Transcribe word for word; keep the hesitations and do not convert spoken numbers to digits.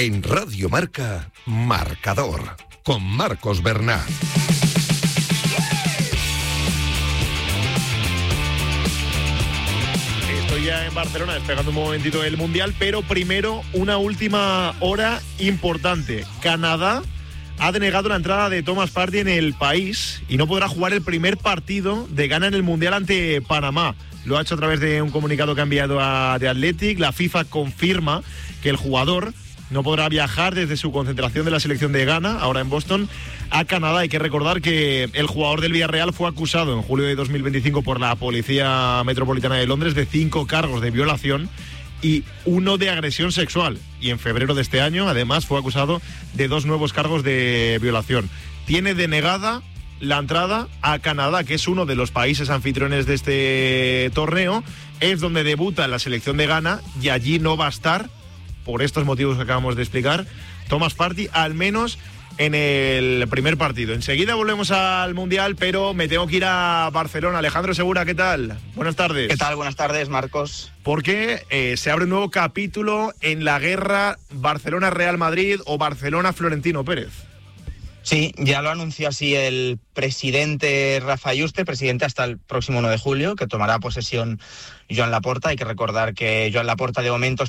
En Radio Marca, Marcador, con Marcos Bernat. Estoy ya en Barcelona despegando un momentito el Mundial, pero primero una última hora importante. Canadá ha denegado la entrada de Thomas Partey en el país y no podrá jugar el primer partido de Ghana en el Mundial ante Panamá. Lo ha hecho a través de un comunicado que ha enviado a The Athletic. La FIFA confirma que el jugador no podrá viajar desde su concentración de la selección de Ghana, ahora en Boston, a Canadá. Hay que recordar que el jugador del Villarreal fue acusado en julio de dos mil veinticinco por la Policía Metropolitana de Londres de cinco cargos de violación y uno de agresión sexual. Y en febrero de este año, además, fue acusado de dos nuevos cargos de violación. Tiene denegada la entrada a Canadá, que es uno de los países anfitriones de este torneo. Es donde debuta la selección de Ghana y allí no va a estar, por estos motivos que acabamos de explicar, Thomas Partey, al menos en el primer partido. Enseguida volvemos al Mundial, pero me tengo que ir a Barcelona. Alejandro Segura, ¿qué tal? Buenas tardes. ¿Qué tal? Buenas tardes, Marcos. Porque eh, se abre un nuevo capítulo en la guerra Barcelona-Real Madrid o Barcelona-Florentino Pérez. Sí, ya lo anunció así el presidente Rafa Yuste, presidente hasta el próximo uno de julio, que tomará posesión Joan Laporta. Hay que recordar que Joan Laporta de momento